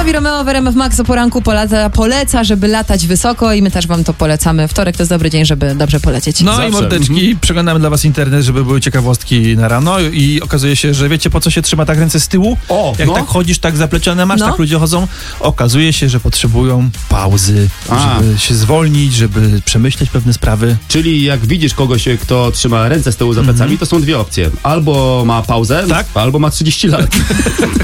Dawid Romeo w RMF Max o poranku poleca, żeby latać wysoko i my też wam to polecamy. Wtorek to jest dobry dzień, żeby dobrze polecieć. No Zawsze. i mordeczki, przeglądamy dla was internet, żeby były ciekawostki na rano i okazuje się, że wiecie po co się trzyma tak ręce z tyłu? O, Jak no. tak chodzisz, tak zaplecione masz, No. tak ludzie chodzą, okazuje się, że potrzebują pauzy, żeby się zwolnić, żeby przemyśleć pewne sprawy. Czyli jak widzisz kogoś, kto trzyma ręce z tyłu za plecami, to są dwie opcje. Albo ma pauzę, Tak. albo ma 30 lat.